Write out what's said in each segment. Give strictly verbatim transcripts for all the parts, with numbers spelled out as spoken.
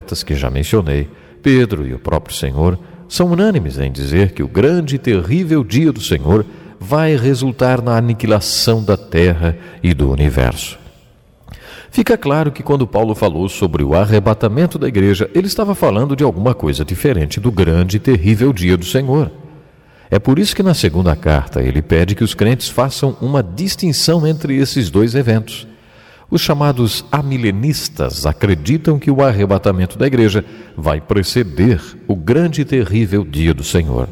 profetas que já mencionei, Pedro e o próprio Senhor, são unânimes em dizer que o grande e terrível dia do Senhor vai resultar na aniquilação da terra e do universo. Fica claro que quando Paulo falou sobre o arrebatamento da igreja, ele estava falando de alguma coisa diferente do grande e terrível dia do Senhor. É por isso que na segunda carta ele pede que os crentes façam uma distinção entre esses dois eventos. Os chamados amilenistas acreditam que o arrebatamento da igreja vai preceder o grande e terrível dia do Senhor.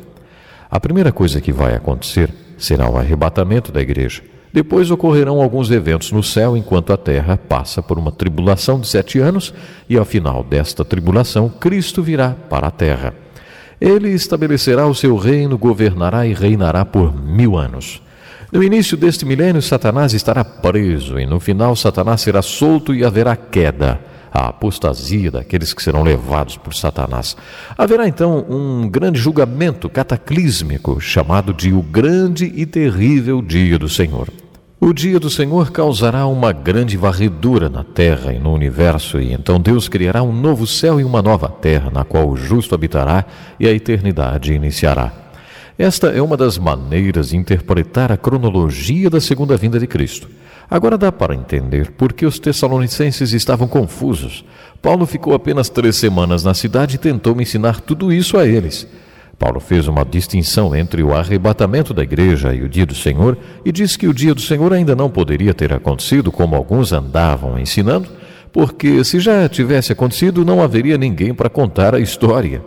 A primeira coisa que vai acontecer será o arrebatamento da igreja. Depois ocorrerão alguns eventos no céu enquanto a terra passa por uma tribulação de sete anos e ao final desta tribulação Cristo virá para a terra. Ele estabelecerá o seu reino, governará e reinará por mil anos. No início deste milênio, Satanás estará preso e no final Satanás será solto e haverá queda, a apostasia daqueles que serão levados por Satanás. Haverá então um grande julgamento cataclísmico chamado de o grande e terrível dia do Senhor. O dia do Senhor causará uma grande varredura na terra e no universo, e então Deus criará um novo céu e uma nova terra, na qual o justo habitará e a eternidade iniciará. Esta é uma das maneiras de interpretar a cronologia da segunda vinda de Cristo. Agora dá para entender por que os tessalonicenses estavam confusos. Paulo ficou apenas três semanas na cidade e tentou ensinar tudo isso a eles. Paulo fez uma distinção entre o arrebatamento da igreja e o dia do Senhor e disse que o dia do Senhor ainda não poderia ter acontecido como alguns andavam ensinando, porque se já tivesse acontecido não haveria ninguém para contar a história.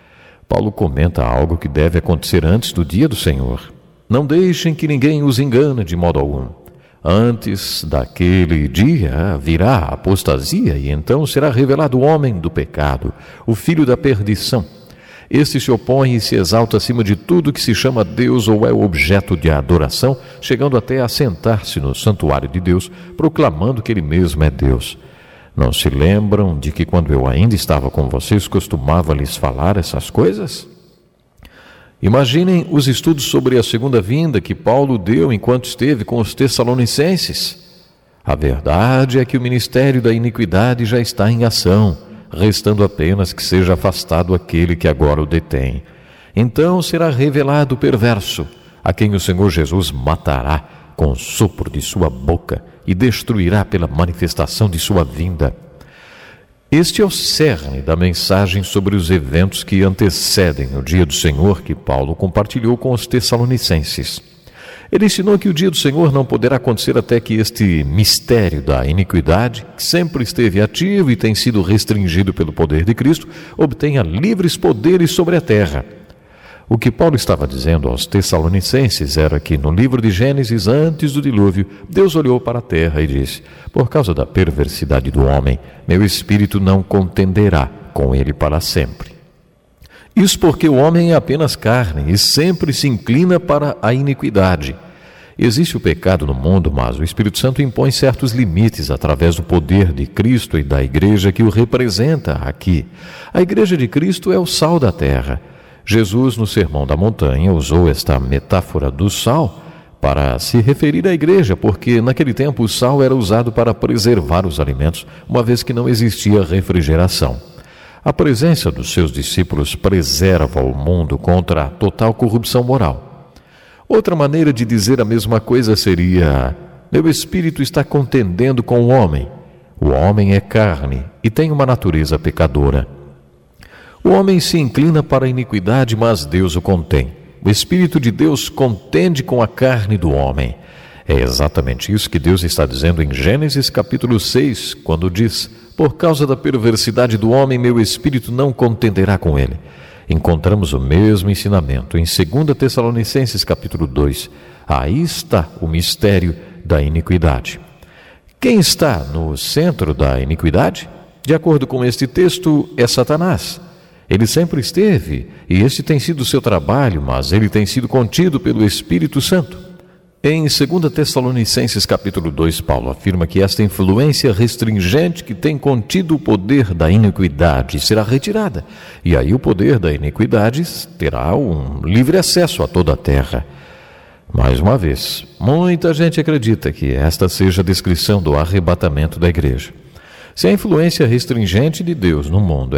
Paulo comenta algo que deve acontecer antes do dia do Senhor. Não deixem que ninguém os engane de modo algum. Antes daquele dia virá a apostasia e então será revelado o homem do pecado, o filho da perdição. Este se opõe e se exalta acima de tudo que se chama Deus ou é objeto de adoração, chegando até a sentar-se no santuário de Deus, proclamando que ele mesmo é Deus. Não se lembram de que quando eu ainda estava com vocês costumava lhes falar essas coisas? Imaginem os estudos sobre a segunda vinda que Paulo deu enquanto esteve com os tessalonicenses. A verdade é que o ministério da iniquidade já está em ação, restando apenas que seja afastado aquele que agora o detém. Então será revelado o perverso, a quem o Senhor Jesus matará com o sopro de sua boca e destruirá pela manifestação de sua vinda. Este é o cerne da mensagem sobre os eventos que antecedem o dia do Senhor que Paulo compartilhou com os tessalonicenses. Ele ensinou que o dia do Senhor não poderá acontecer até que este mistério da iniquidade, que sempre esteve ativo e tem sido restringido pelo poder de Cristo, obtenha livres poderes sobre a terra. O que Paulo estava dizendo aos tessalonicenses era que no livro de Gênesis, antes do dilúvio, Deus olhou para a terra e disse: por causa da perversidade do homem, meu espírito não contenderá com ele para sempre. Isso porque o homem é apenas carne e sempre se inclina para a iniquidade. Existe o pecado no mundo, mas o Espírito Santo impõe certos limites através do poder de Cristo e da igreja que o representa aqui. A igreja de Cristo é o sal da terra. Jesus, no Sermão da Montanha, usou esta metáfora do sal para se referir à igreja, porque naquele tempo o sal era usado para preservar os alimentos, uma vez que não existia refrigeração. A presença dos seus discípulos preserva o mundo contra a total corrupção moral. Outra maneira de dizer a mesma coisa seria: meu espírito está contendendo com o homem. O homem é carne e tem uma natureza pecadora. O homem se inclina para a iniquidade, mas Deus o contém. O Espírito de Deus contende com a carne do homem. É exatamente isso que Deus está dizendo em Gênesis capítulo seis, quando diz: por causa da perversidade do homem, meu espírito não contenderá com ele. Encontramos o mesmo ensinamento em segunda Tessalonicenses capítulo dois. Aí está o mistério da iniquidade. Quem está no centro da iniquidade? De acordo com este texto, é Satanás. Ele sempre esteve, e este tem sido o seu trabalho, mas ele tem sido contido pelo Espírito Santo. Em segunda Tessalonicenses capítulo dois, Paulo afirma que esta influência restringente que tem contido o poder da iniquidade será retirada, e aí o poder da iniquidade terá um livre acesso a toda a terra. Mais uma vez, muita gente acredita que esta seja a descrição do arrebatamento da igreja. Se a influência restringente de Deus no mundo